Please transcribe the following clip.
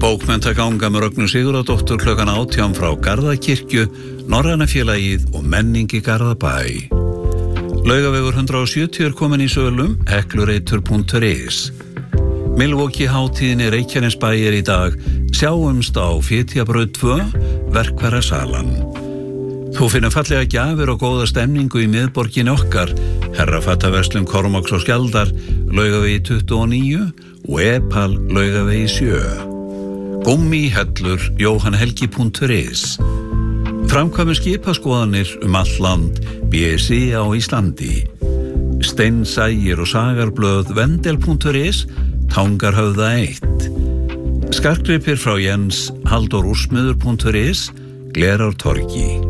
Bókmenntaganga með Rögnu Sigurðardóttur klukkan 18 frá Garðakirkju, Norræna félagið og menning í Garðabæ. Laugavegur 170 komin í sölum, heklureitur.is. Milwaukee hátíðinni Reykjanesbæjar í dag, sjáumst á Fitjabraut 2, verkfærasalan. Þú finnur fallega gjafir og góða stemningu í miðborginni okkar, Herrafattaverslun Kormáks og Skjaldar, Laugavegi 29 og Epal Laugavegi 7. Gummihellur, jóhannhelgi.is. Framkvæmur skipaskoðanir all land, BSI á Íslandi. Steinsægir og sagarblöð, vendel.is, Tangarhöfða 1. Skartgripir frá Jens, Halldór Úrsmiður.is, Glerártorgi.